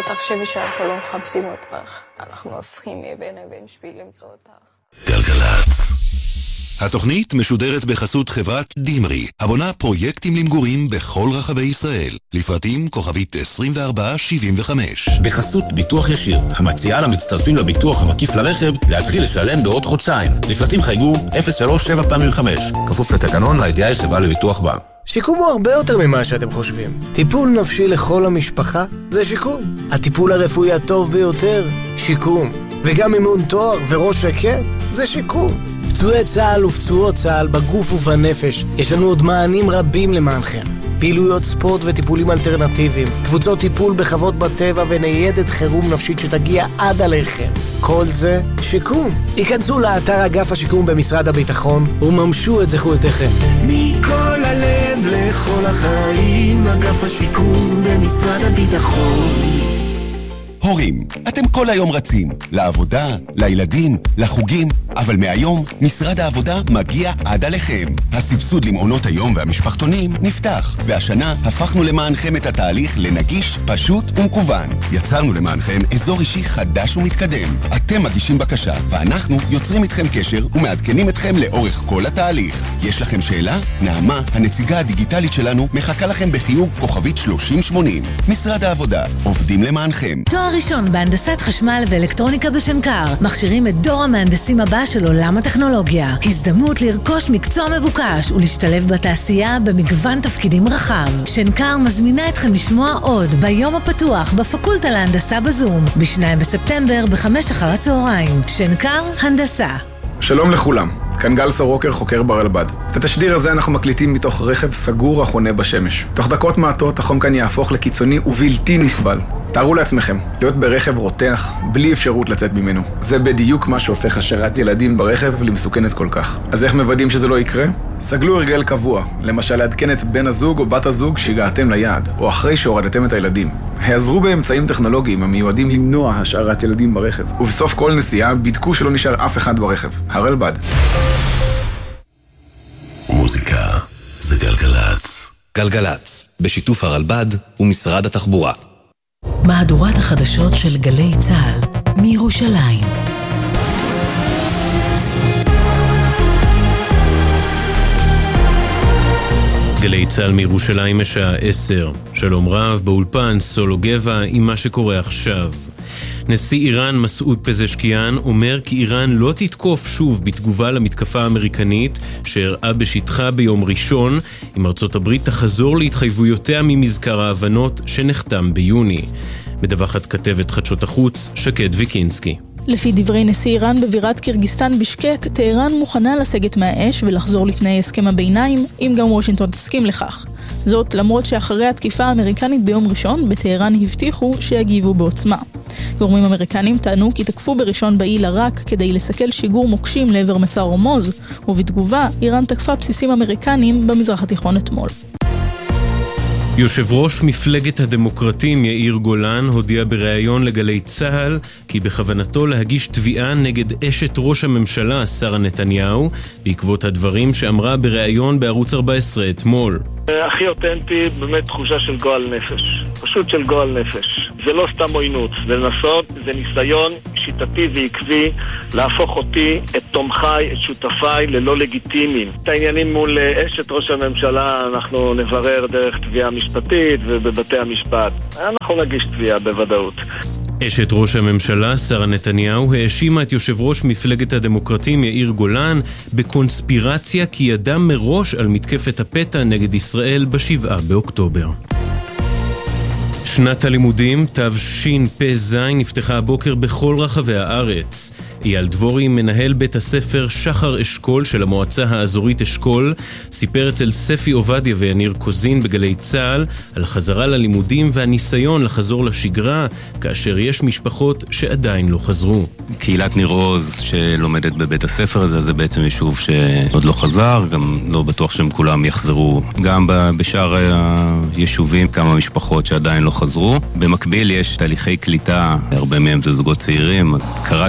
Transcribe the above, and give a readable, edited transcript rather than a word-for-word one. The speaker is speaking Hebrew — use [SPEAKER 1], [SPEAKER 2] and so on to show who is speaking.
[SPEAKER 1] תחשבי שאנחנו לא מחפשים אותך. אנחנו הופכים מאבן אבן שביל למצוא אותך.
[SPEAKER 2] גלגלצ. התוכנית משודרת בחסות חברת דימרי, הבונה פרויקטים למגורים בכל רחבי ישראל. לפרטים כוכבית 2475.
[SPEAKER 3] בחסות ביטוח ישיר, המציעה למצטרפים לביטוח המקיף לרכב להתחיל לשלם בעוד חודשיים. לפרטים חייגו 03755. כפוף לתקנון ה-IDI חברה לביטוח בע"מ.
[SPEAKER 4] שיקום הוא הרבה יותר ממה שאתם חושבים. טיפול נפשי לכל המשפחה זה שיקום. הטיפול הרפואי הטוב ביותר, שיקום. וגם אימון תואר וראש שקט זה שיקום. פצועי צה"ל ופצועות צה"ל בגוף ובנפש, יש לנו עוד מענים רבים למענכם. פעילויות ספורט וטיפולים אלטרנטיביים, קבוצות טיפול בחוות בטבע וניידת חירום נפשית שתגיע עד עליכם. כל זה שיקום. היכנסו לאתר אגף השיקום במשרד הביטחון וממשו את זכויותיכם.
[SPEAKER 5] מכל הלב לכל החיים, אגף השיקום במשרד הביטחון.
[SPEAKER 3] הורים, אתם כל היום רצים, לעבודה, לילדים, לחוגים, אבל מהיום משרד העבודה מגיע עד עליכם. הסבסוד למעונות היום והמשפחתונים נפתח, והשנה הפכנו למענכם את התהליך לנגיש, פשוט ומקוון. יצרנו למענכם אזור אישי חדש ומתקדם. אתם מגישים בקשה, ואנחנו יוצרים איתכם קשר ומעדכנים אתכם לאורך כל התהליך. יש לכם שאלה? נעמה, הנציגה הדיגיטלית שלנו, מחכה לכם בחיוג כוכבית 3080. משרד העבודה, עובדים למענכם.
[SPEAKER 6] ראשון בהנדסת חשמל ואלקטרוניקה בשנקר. מכשירים את דור המהנדסים הבא של עולם הטכנולוגיה. הזדמנות לרכוש מקצוע מבוקש ולהשתלב בתעשייה במגוון תפקידים רחב. שנקר מזמינה אתכם לשמוע עוד ביום הפתוח בפקולטה להנדסה בזום, ב2 בספטמבר ב5:00 הצהריים. שנקר הנדסה.
[SPEAKER 7] שלום לכולם, כאן גל סורוקר, חוקר ברלב"ד. את התשדיר הזה אנחנו מקליטים מתוך רכב סגור החונה בשמש. תוך דקות מעטות החום כאן יהפוך לקיצוני ובלתי נסבל. תארו לעצמכם, להיות ברכב רותח, בלי אפשרות לצאת ממנו. זה בדיוק מה שהופך השארת ילדים ברכב למסוכנת כל כך. אז איך מוודאים שזה לא יקרה? סגלו הרגל קבוע, למשל לעדכן את בן הזוג או בת הזוג שהגעתם ליעד, או אחרי שהורדתם את הילדים. העזרו באמצעים טכנולוגיים המיועדים למנוע השארת ילדים ברכב. ובסוף כל נסיעה בדקו שלא נשאר אף אחד ברכב. הרלב"ד.
[SPEAKER 2] מוזיקה זה גלגלצ.
[SPEAKER 3] גלגלצ, בשיתוף הרלב"ד ומשרד התחבורה.
[SPEAKER 6] מהדורת החדשות של גלי צה"ל מירושלים.
[SPEAKER 8] גלי צה"ל מירושלים השעה 10. שלום רב, באולפן סולו גבע עם מה שקורה עכשיו. נשיא איראן מסעוד פזשקיאן אומר כי איראן לא תתקוף שוב בתגובה למתקפה האמריקנית שאירעה בשטחה ביום ראשון, אם ארצות הברית תחזור להתחייבויותיה ממזכר ההבנות שנחתם ביוני. מדווחת כתבת חדשות החוץ שקד ויקינסקי.
[SPEAKER 9] לפי דברי נשיא איראן בבירת קירגיסטן בישקק, טהרן מוכנה לסגת מהאש ולחזור לתנאי הסכם הביניים, אם גם וושינגטון תסכים לכך. זאת למרות שאחרי התקיפה האמריקנית ביום ראשון, בטהרן הבטיחו שיגיבו בעוצמה. גורמים אמריקנים טענו כי תקפו בראשון באי לרק כדי לסכל שיגור מוקשים לעבר מצר הורמוז, ובתגובה איראן תקפה בסיסים אמריקנים במזרח התיכון אתמול.
[SPEAKER 8] יושב ראש מפלגת הדמוקרטים יאיר גולן הודיע בריאיון לגלי צה"ל כי בכוונתו להגיש תביעה נגד אשת ראש הממשלה שרה נתניהו בעקבות הדברים שאמרה בריאיון בערוץ 14 אתמול.
[SPEAKER 10] הכי אותנטי, באמת תחושה של גועל נפש, פשוט של גועל נפש. זה לא סתם עוינות, זה לנסות, זה ניסיון שיטתי ועקבי להפוך אותי, את תומכיי, את שותפיי ללא לגיטימיים. את העניינים מול אשת ראש הממשלה אנחנו נברר דרך תביעה משפטית ובבתי המשפט. אנחנו נגיש תביעה בוודאות.
[SPEAKER 8] אשת ראש הממשלה שרה נתניהו האשימה את יושב ראש מפלגת הדמוקרטים יאיר גולן בקונספירציה כי ידע מראש על מתקפת הפתע נגד ישראל ב7 באוקטובר. שנת הלימודים תשפ"ז נפתחה הבוקר בכל רחבי הארץ. אייל דבורי, מנהל בית הספר שחר אשכול של המועצה האזורית אשכול, סיפר אצל ספי עובדיה ויניר קוזין בגלי צה"ל על חזרה ללימודים והניסיון לחזור לשגרה, כאשר יש משפחות שעדיין לא חזרו.
[SPEAKER 11] קהילת ניר עוז שלומדת בבית הספר הזה, זה בעצם יישוב שעוד לא חזר, גם לא בטוח שהם כולם יחזרו. גם בשאר היישובים כמה משפחות שעדיין לא חזרו. במקביל יש תהליכי קליטה, הרבה מהם זה זוגות צעירים. קרה